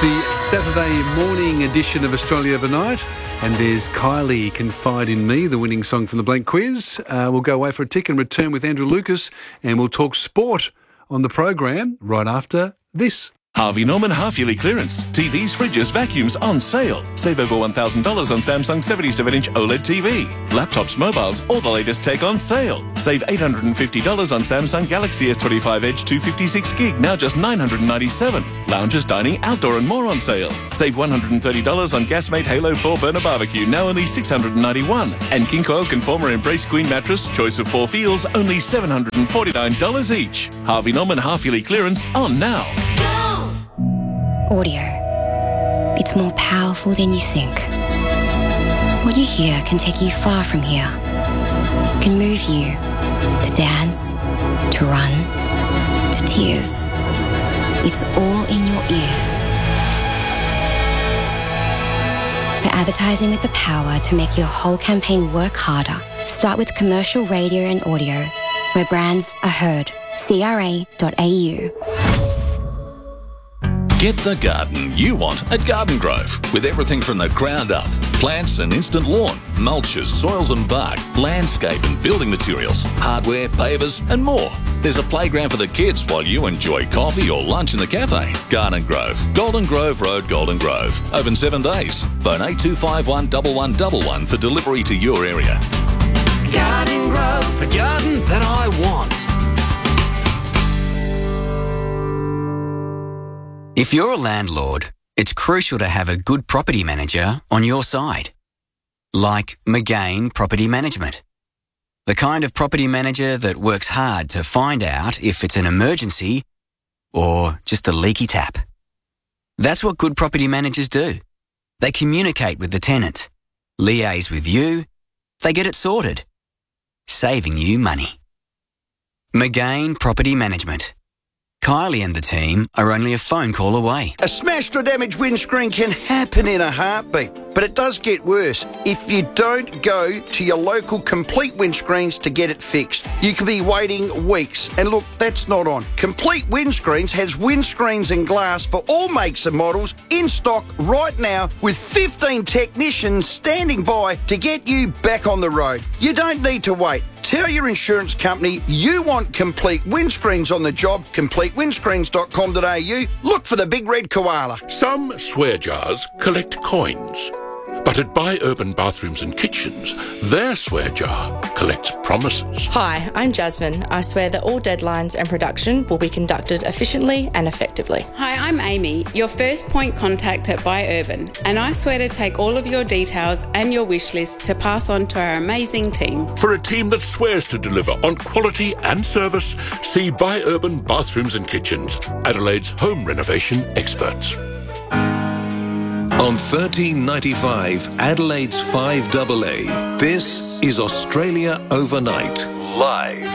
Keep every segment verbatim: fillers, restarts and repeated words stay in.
the Saturday morning edition of Australia Overnight, and there's Kylie, Confide in Me, the winning song from the Blank Quiz. Uh, we'll go away for a tick and return with Andrew Lucas, and we'll talk sport on the program right after this. Harvey Norman half-yearly clearance. T Vs, fridges, vacuums on sale. Save over one thousand dollars on Samsung seventy-seven inch OLED T V. Laptops, mobiles, all the latest tech on sale. Save eight hundred fifty dollars on Samsung Galaxy S twenty-five Edge two fifty-six gig, now just nine hundred ninety-seven dollars. Lounges, dining, outdoor and more on sale. Save one hundred thirty dollars on Gasmate Halo four burner barbecue, now only six hundred ninety-one dollars. And King Coil Conformer Embrace Queen mattress, choice of four feels, only seven hundred forty-nine dollars each. Harvey Norman half-yearly clearance on now. Audio. It's more powerful than you think. What you hear can take you far from here. Can move you to dance, to run, to tears. It's all in your ears. For advertising with the power to make your whole campaign work harder, start with commercial radio and audio, where brands are heard. C R A dot A U. Get the garden you want at Garden Grove, with everything from the ground up. Plants and instant lawn, mulches, soils and bark, landscape and building materials, hardware, pavers and more. There's a playground for the kids while you enjoy coffee or lunch in the cafe. Garden Grove, Golden Grove Road, Golden Grove. Open seven days. Phone eight two five one one one one one for delivery to your area. Garden Grove, the garden that I want. If you're a landlord, it's crucial to have a good property manager on your side. Like McGain Property Management. The kind of property manager that works hard to find out if it's an emergency or just a leaky tap. That's what good property managers do. They communicate with the tenant, liaise with you, they get it sorted, saving you money. McGain Property Management. Kylie and the team are only a phone call away. A smashed or damaged windscreen can happen in a heartbeat, but it does get worse if you don't go to your local Complete Windscreens to get it fixed. You could be waiting weeks, and look, that's not on. Complete Windscreens has windscreens and glass for all makes and models in stock right now, with fifteen technicians standing by to get you back on the road. You don't need to wait. Tell your insurance company you want Complete Windscreens on the job. complete windscreens dot com dot a u. Look for the big red koala. Some swear jars collect coins, but at Buy Urban Bathrooms and Kitchens, their swear jar collects promises. Hi, I'm Jasmine. I swear that all deadlines and production will be conducted efficiently and effectively. Hi, I'm Amy, your first point contact at Buy Urban, and I swear to take all of your details and your wish list to pass on to our amazing team. For a team that swears to deliver on quality and service, see Buy Urban Bathrooms and Kitchens, Adelaide's home renovation experts. On thirteen ninety-five, Adelaide's five A A, this is Australia Overnight, live.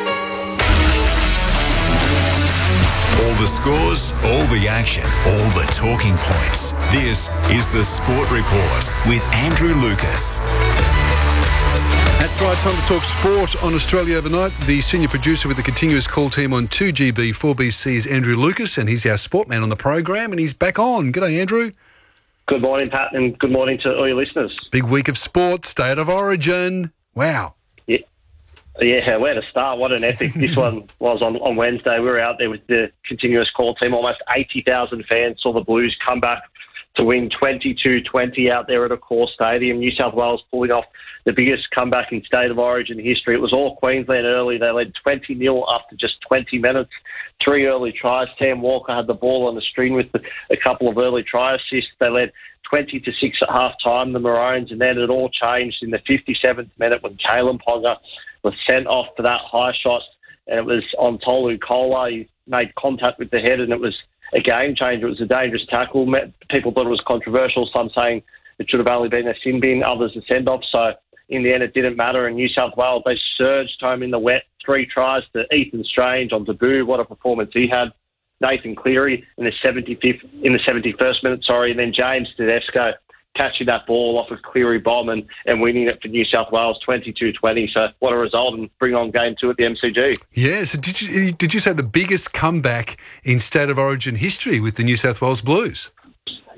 All the scores, all the action, all the talking points. This is the Sport Report with Andrew Lucas. That's right, time to talk sport on Australia Overnight. The senior producer with the continuous call team on two G B four B C is Andrew Lucas, and he's our sport man on the program, and he's back on. G'day, Andrew. Good morning, Pat, and good morning to all your listeners. Big week of sport, State of Origin. Wow. Yeah, yeah, where to start? What an epic. This one was on, on Wednesday. We were out there with the continuous call team. Almost eighty thousand fans saw the Blues come back to win twenty-two twenty out there at Accor Stadium. New South Wales pulling off the biggest comeback in State of Origin history. It was all Queensland early. They led twenty nil after just twenty minutes. Three early tries. Sam Walker had the ball on the string with a couple of early try assists. They led twenty to six at half time, the Maroons, and then it all changed in the fifty-seventh minute when Kalen Ponga was sent off for that high shot, and it was on Tolu Kola. He made contact with the head, and it was a game changer. It was a dangerous tackle. People thought it was controversial, some saying it should have only been a sin bin, others a send-off. So in the end, it didn't matter. And New South Wales, they surged home in the wet. Three tries to Ethan Strange on debut. What a performance he had. Nathan Cleary in the seventy-fifth, in the seventy-first minute, sorry, and then James Tedesco catching that ball off a Cleary bomb and, and winning it for New South Wales twenty-two twenty. So what a result, and bring on game two at the M C G. Yeah, so did you, did you say the biggest comeback in State of Origin history with the New South Wales Blues?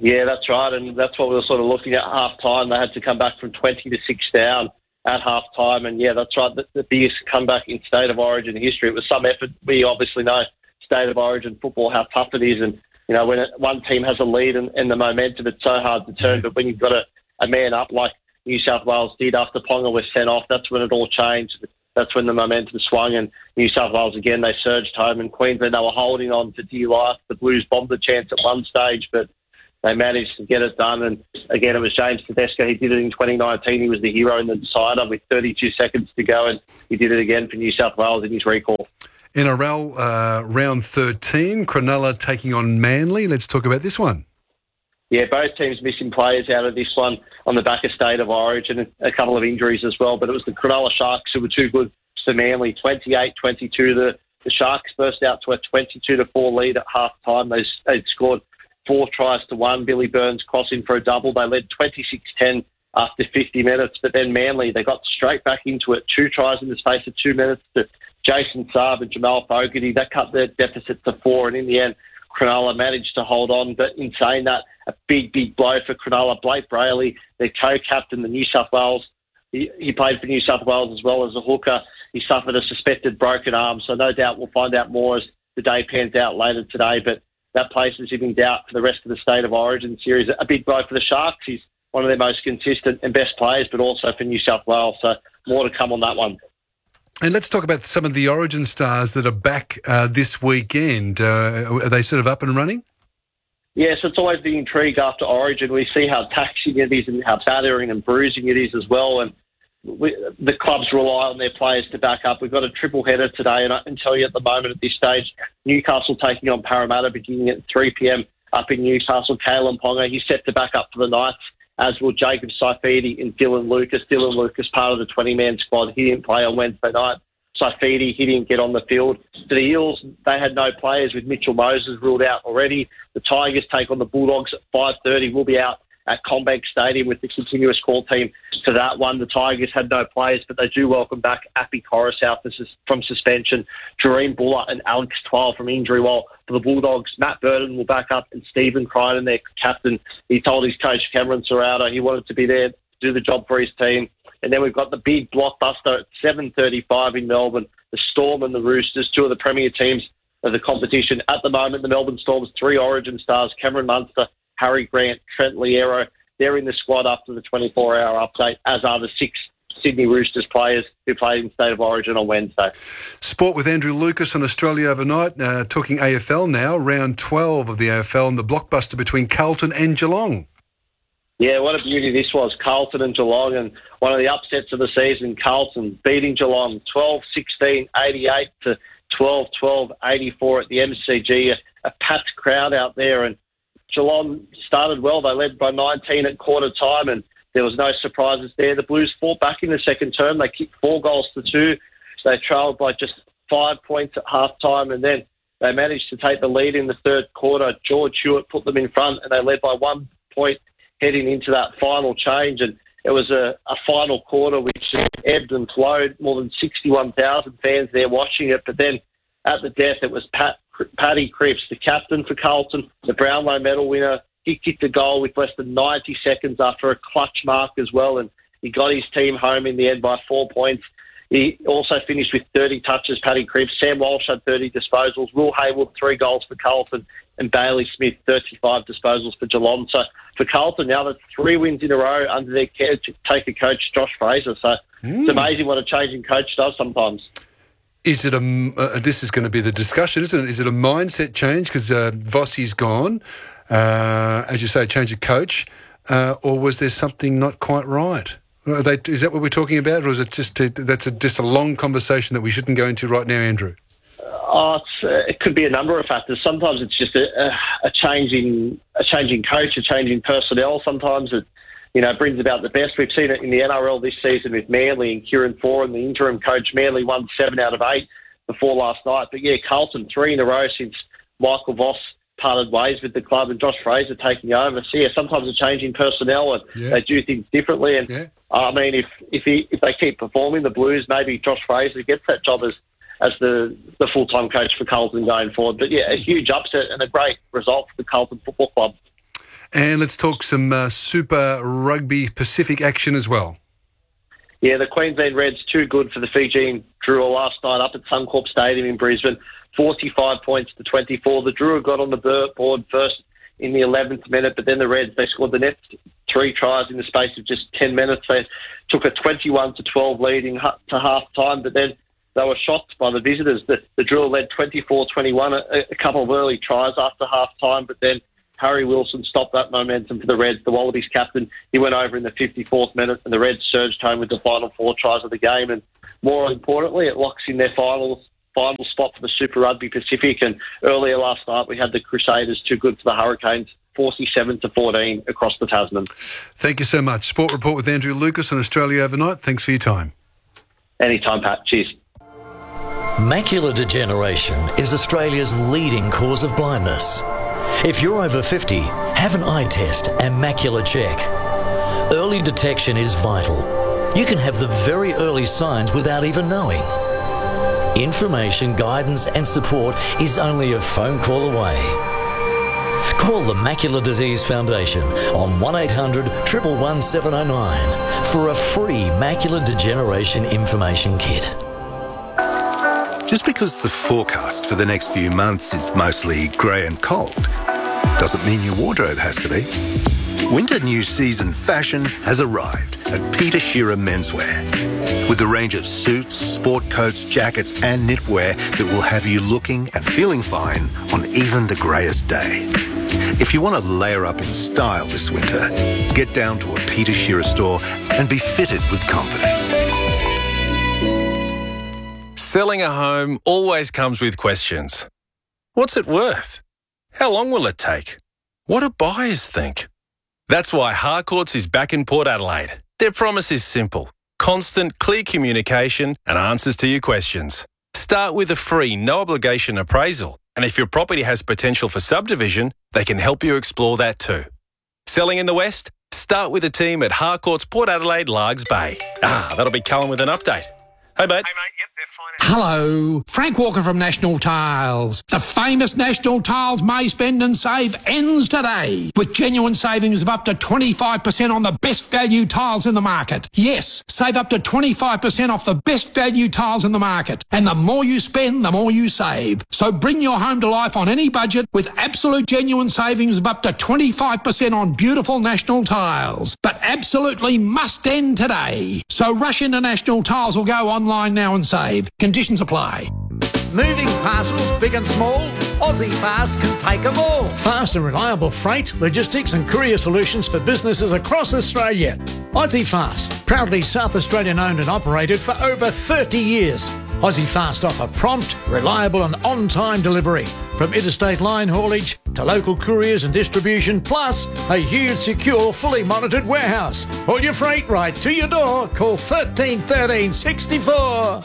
Yeah, that's right, and that's what we were sort of looking at half time. They had to come back from twenty to six down at half time, and yeah, that's right, the, the biggest comeback in State of Origin history. It was some effort. We obviously know State of Origin football, how tough it is, and you know, when it, one team has a lead and, and the momentum, it's so hard to turn, but when you've got a, a man up like New South Wales did after Ponga was sent off, that's when it all changed. That's when the momentum swung, and New South Wales, again, they surged home. And Queensland, they were holding on to dear life. The Blues bombed the chance at one stage, but they managed to get it done. And again, it was James Tedesco. He did it in twenty nineteen. He was the hero in the decider with thirty-two seconds to go, and he did it again for New South Wales in his recall. N R L uh, round thirteen, Cronulla taking on Manly. Let's talk about this one. Yeah, both teams missing players out of this one on the back of State of Origin and a couple of injuries as well. But it was the Cronulla Sharks who were too good for Manly. twenty-eight twenty-two. The, the Sharks burst out to a twenty-two to four lead at half time. They, they'd scored four tries to one. Billy Burns crossing for a double. They led twenty-six ten after fifty minutes. But then Manly, they got straight back into it. Two tries in the space of two minutes to Jason Saab and Jamal Fogarty. That cut their deficit to four. And in the end, Cronulla managed to hold on. But in saying that, a big, big blow for Cronulla. Blake Brayley, their co-captain, the New South Wales, he, he played for New South Wales as well as a hooker. He suffered a suspected broken arm, so no doubt we'll find out more as the day pans out later today. But that places him in doubt for the rest of the State of Origin series. A big blow for the Sharks. He's one of their most consistent and best players, but also for New South Wales. So more to come on that one. And let's talk about some of the Origin stars that are back uh, this weekend. Uh, are they sort of up and running? Yes, it's always the intrigue after Origin. We see how taxing it is and how battering and bruising it is as well. And we, the clubs rely on their players to back up. We've got a triple header today, and I can tell you at the moment at this stage, Newcastle taking on Parramatta beginning at three p.m. up in Newcastle. Kalen Ponga, he's set to back up for the Knights, as will Jacob Saifidi and Dylan Lucas. Dylan Lucas, part of the twenty-man squad. He didn't play on Wednesday night. Saifidi, he didn't get on the field. For the Eels, they had no players with Mitchell Moses ruled out already. The Tigers take on the Bulldogs at five thirty. We'll be out at CommBank Stadium with the continuous call team for that one. The Tigers had no players, but they do welcome back Appy Coruscant from suspension, Jareen Buller and Alex Twile from injury, while for the Bulldogs, Matt Burton will back up and Stephen Crichton, their captain. He told his coach, Cameron Serrato, he wanted to be there to do the job for his team. And then we've got the big blockbuster at seven thirty-five in Melbourne, the Storm and the Roosters, two of the premier teams of the competition. At the moment, the Melbourne Storm's three Origin stars, Cameron Munster, Harry Grant, Trent Liero, they're in the squad after the twenty-four hour update, as are the six Sydney Roosters players who played in State of Origin on Wednesday. Sport with Andrew Lucas on Australia Overnight, uh, talking A F L now, round twelve of the A F L and the blockbuster between Carlton and Geelong. Yeah, what a beauty this was, Carlton and Geelong, and one of the upsets of the season, Carlton beating Geelong twelve sixteen eighty-eight to twelve twelve eighty-four at the M C G, a, a packed crowd out there, and Geelong started well. They led by nineteen at quarter time, and there was no surprises there. The Blues fought back in the second term. They kicked four goals to two. They trailed by just five points at half time, and then they managed to take the lead in the third quarter. George Hewitt put them in front, and they led by one point heading into that final change. And it was a, a final quarter which ebbed and flowed. More than sixty-one thousand fans there watching it. But then at the death, it was Pat, Paddy Cripps, the captain for Carlton, the Brownlow medal winner. He kicked a goal with less than ninety seconds after a clutch mark as well, and he got his team home in the end by four points. He also finished with thirty touches, Paddy Cripps. Sam Walsh had thirty disposals. Will Hayward, three goals for Carlton, and Bailey Smith, thirty-five disposals for Geelong. So for Carlton, now that's three wins in a row under their caretaker coach, Josh Fraser. So mm. it's amazing what a changing coach does sometimes. Is it a, uh, this is going to be the discussion, isn't it? Is it a mindset change because uh, Vossi's gone, uh, as you say, change of coach, uh, or was there something not quite right? Are they, is that what we're talking about, or is it just a, that's a, just a long conversation that we shouldn't go into right now, Andrew? Oh, it's, uh, it could be a number of factors. Sometimes it's just a, a, a changing a changing coach, a changing personnel. Sometimes it, you know, brings about the best. We've seen it in the N R L this season with Manly and Kieran Foran, the interim coach. Manly won seven out of eight before last night. But yeah, Carlton, three in a row since Michael Voss parted ways with the club and Josh Fraser taking over. So yeah, sometimes a change in personnel and yeah. they do things differently. And yeah. I mean, if if, he, if they keep performing, the Blues, maybe Josh Fraser gets that job as as the, the full-time coach for Carlton going forward. But yeah, a huge upset and a great result for the Carlton Football Club. And let's talk some uh, Super Rugby Pacific action as well. Yeah, the Queensland Reds too good for the Fijian Drua last night up at Suncorp Stadium in Brisbane. forty-five points to twenty-four. The Drua got on the board first in the eleventh minute, but then the Reds, they scored the next three tries in the space of just ten minutes. They took a twenty-one to twelve leading to half-time, but then they were shocked by the visitors. The, the Drua led twenty-four twenty-one, a, a couple of early tries after half-time, but then Harry Wilson stopped that momentum for the Reds. The Wallabies captain, he went over in the fifty-fourth minute, and the Reds surged home with the final four tries of the game. And more importantly, it locks in their finals, final spot for the Super Rugby Pacific. And earlier last night, we had the Crusaders too good for the Hurricanes, forty-seven to fourteen across the Tasman. Thank you so much. Sport Report with Andrew Lucas on Australia Overnight. Thanks for your time. Anytime, Pat. Cheers. Macular degeneration is Australia's leading cause of blindness. If you're over fifty, have an eye test and macular check. Early detection is vital. You can have the very early signs without even knowing. Information, guidance and support is only a phone call away. Call the Macular Disease Foundation on one eight hundred, one one one, seven oh nine for a free macular degeneration information kit. Just because the forecast for the next few months is mostly grey and cold doesn't mean your wardrobe has to be. Winter new season fashion has arrived at Peter Shearer Menswear. With a range of suits, sport coats, jackets and knitwear that will have you looking and feeling fine on even the greyest day. If you want to layer up in style this winter, get down to a Peter Shearer store and be fitted with confidence. Selling a home always comes with questions. What's it worth? How long will it take? What do buyers think? That's why Harcourts is back in Port Adelaide. Their promise is simple. Constant, clear communication and answers to your questions. Start with a free, no-obligation appraisal. And if your property has potential for subdivision, they can help you explore that too. Selling in the West? Start with a team at Harcourts Port Adelaide, Largs Bay. Ah, that'll be Cullen with an update. Hey, mate. Hey, mate. Yep, they're fine. Hello, Frank Walker from National Tiles. The famous National Tiles May Spend and Save ends today with genuine savings of up to twenty-five percent on the best value tiles in the market. Yes, save up to twenty-five percent off the best value tiles in the market. And the more you spend, the more you save. So bring your home to life on any budget with absolute genuine savings of up to twenty-five percent on beautiful National Tiles. But absolutely must end today. So rush into National Tiles or go online now and save. Conditions apply. Moving parcels big and small, Aussie Fast can take them all. Fast and reliable freight, logistics and courier solutions for businesses across Australia. Aussie Fast, proudly South Australian owned and operated for over thirty years. Aussie Fast offer prompt, reliable and on-time delivery. From interstate line haulage to local couriers and distribution, plus a huge, secure, fully monitored warehouse. All your freight right to your door. Call thirteen thirteen sixty-four.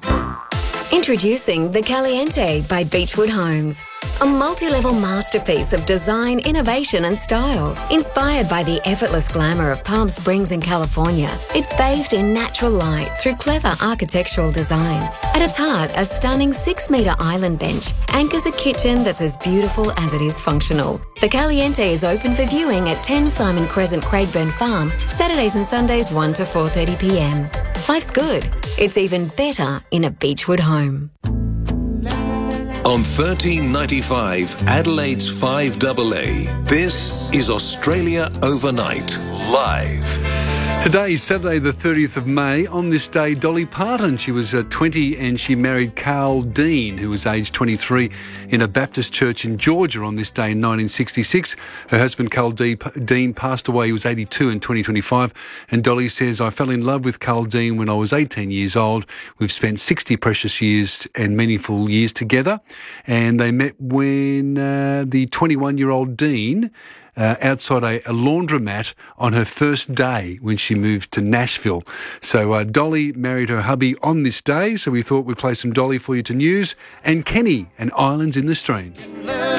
Introducing the Caliente by Beechwood Homes. A multi-level masterpiece of design, innovation and style. Inspired by the effortless glamour of Palm Springs in California, it's bathed in natural light through clever architectural design. At its heart, a stunning six-metre island bench anchors a kitchen that's as beautiful as it is functional. The Caliente is open for viewing at ten Simon Crescent, Craigburn Farm, Saturdays and Sundays one to four thirty p m. Life's good. It's even better in a Beechwood home. On thirteen ninety-five, Adelaide's five A A, this is Australia Overnight, live. Today is Saturday the thirtieth of May. On this day, Dolly Parton, she was uh, twenty and she married Carl Dean, who was aged twenty-three, in a Baptist church in Georgia on this day in nineteen sixty-six. Her husband, Carl Dean, passed away. He was eighty-two in twenty twenty-five. And Dolly says, I fell in love with Carl Dean when I was eighteen years old. We've spent sixty precious years and meaningful years together. And they met when uh, the twenty-one-year-old Dean Uh, outside a, a laundromat on her first day when she moved to Nashville. So uh, Dolly married her hubby on this day, so we thought we'd play some Dolly for you to news. And Kenny and Islands in the Stream.